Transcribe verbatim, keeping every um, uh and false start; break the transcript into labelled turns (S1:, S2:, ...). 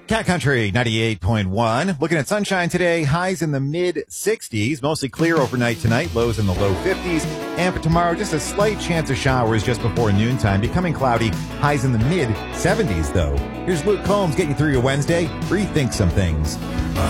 S1: Cat Country ninety-eight point one. Looking at sunshine today, highs in the mid sixties, mostly clear overnight tonight, lows in the low fifties. And for tomorrow, just a slight chance of showers just before noontime, becoming cloudy, highs in the mid seventies though. Here's Luke Combs getting you through your Wednesday. Rethink some things.